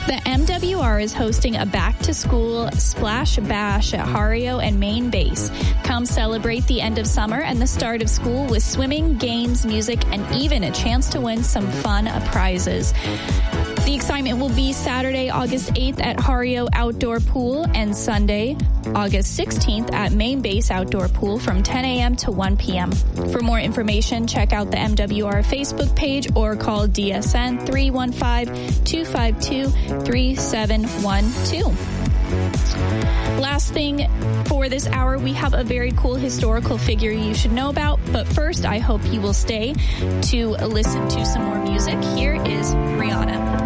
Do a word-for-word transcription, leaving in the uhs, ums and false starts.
The M W R is hosting a back-to-school splash bash at Hario and Main Base. Come celebrate the end of summer and the start of school with swimming, games, music, and even a chance to win some fun prizes. The excitement will be Saturday, August eighth at Hario Outdoor Pool and Sunday, August sixteenth at Main Base Outdoor Pool from ten a.m. to one p.m. For more information, check out the M W R Facebook page or call D S N three one five, two five two, three seven one two. Last thing for this hour, we have a very cool historical figure you should know about. But first, I hope you will stay to listen to some more music. Here is Rihanna.